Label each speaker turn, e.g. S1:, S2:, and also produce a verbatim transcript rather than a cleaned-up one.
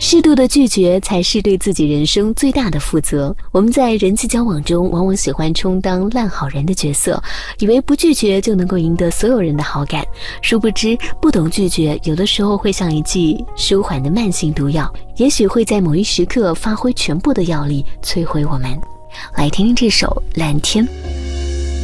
S1: 适度的拒绝才是对自己人生最大的负责。我们在人际交往中往往喜欢充当烂好人的角色，以为不拒绝就能够赢得所有人的好感，殊不知不懂拒绝有的时候会像一剂舒缓的慢性毒药，也许会在某一时刻发挥全部的药力摧毁我们。来听听这首蓝天。